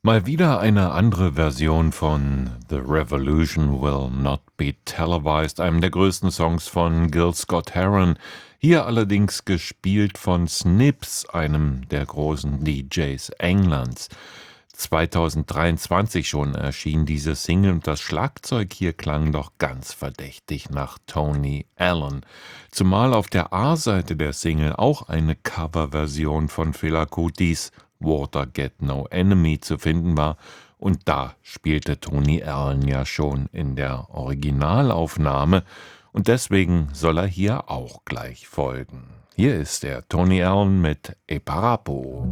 Mal wieder eine andere Version von „The Revolution Will Not Be Televised", einem der größten Songs von Gil Scott-Heron, hier allerdings gespielt von Snips, einem der großen DJs Englands. 2023 schon erschien diese Single und das Schlagzeug hier klang doch ganz verdächtig nach Tony Allen. Zumal auf der A-Seite der Single auch eine Coverversion von Fela Kutis Water Get No Enemy zu finden war, und da spielte Tony Allen ja schon in der Originalaufnahme, und deswegen soll er hier auch gleich folgen. Hier ist der Tony Allen mit E Parapo.